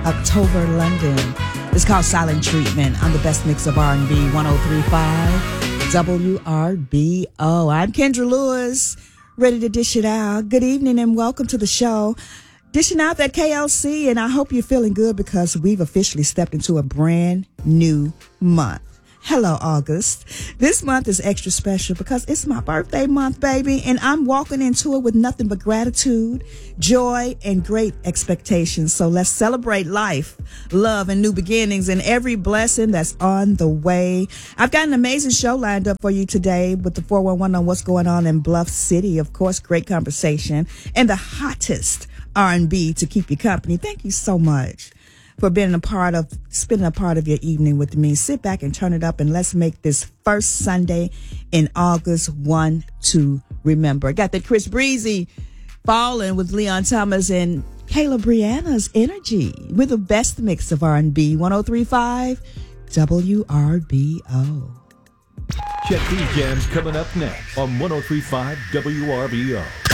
October London. It's called Silent Treatment on the best mix of R&B 103.5 WRBO. I'm Kendra Lewis, ready to dish it out. Good evening and welcome to the show. Dishing out that KLC, and I hope you're feeling good because we've officially stepped into a brand new month. Hello, August. This month is extra special because it's my birthday month, baby, and I'm walking into it with nothing but gratitude, joy, and great expectations. So let's celebrate life, love, and new beginnings and every blessing that's on the way. I've got an amazing show lined up for you today with the 411 on what's going on in Bluff City. Of course, great conversation and the hottest R&B to keep you company. Thank you so much for spending a part of your evening with me. Sit back and turn it up, and let's make this first Sunday in August one to remember. I got that Chris Breezy Falling with Leon Thomas and Kayla Brianna's Energy with the best mix of R&B 103.5 WRBO. Check these jams coming up next on 103.5 WRBO.